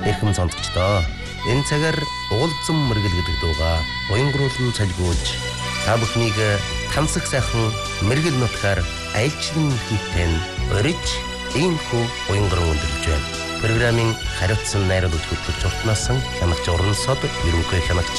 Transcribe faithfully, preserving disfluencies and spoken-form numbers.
эрхэм сонсогчдоо. Энэ цагаар уулзсан мэрэгэл гэдэг дууга уянгруулан цалгиулж та бүхнийг тансаг сайхан мэрэгэл нутгаар айлчлан хийтэн өрөж иймхүү уянгаран өндөрлж байна. Программын хариуцсан найруулагч хөтлөгч Ортнасан хянагч Орон сод ерөнхий хянагч